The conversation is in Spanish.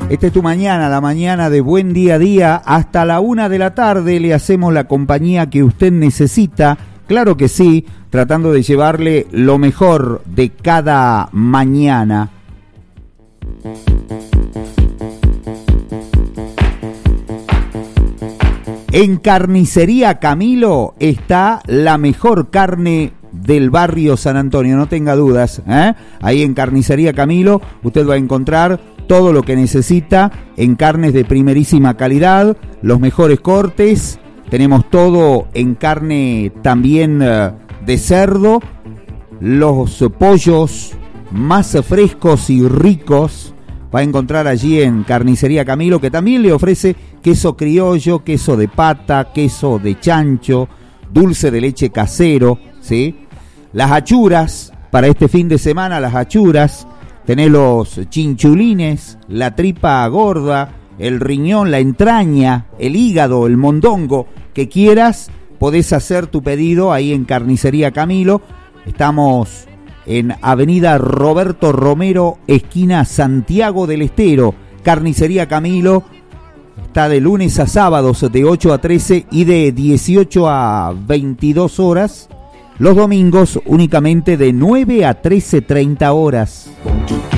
Esta es tu mañana, la mañana de Buen Día a Día. Hasta la 1 de la tarde le hacemos la compañía que usted necesita. Claro que sí, tratando de llevarle lo mejor de cada mañana. En Carnicería Camilo está la mejor carne del barrio San Antonio, no tenga dudas, ¿eh? Ahí en Carnicería Camilo usted va a encontrar todo lo que necesita en carnes de primerísima calidad, los mejores cortes, tenemos todo en carne también de cerdo, los pollos más frescos y ricos, va a encontrar allí en Carnicería Camilo, que también le ofrece queso criollo, queso de pata, queso de chancho, dulce de leche casero, ¿sí? Las achuras, para este fin de semana, las achuras, tenés los chinchulines, la tripa gorda, el riñón, la entraña, el hígado, el mondongo, que quieras, podés hacer tu pedido ahí en Carnicería Camilo. Estamos en Avenida Roberto Romero, esquina Santiago del Estero. Carnicería Camilo está de lunes a sábados de 8 a 13 y de 18 a 22 horas. Los domingos únicamente de 9 a 13:30 horas.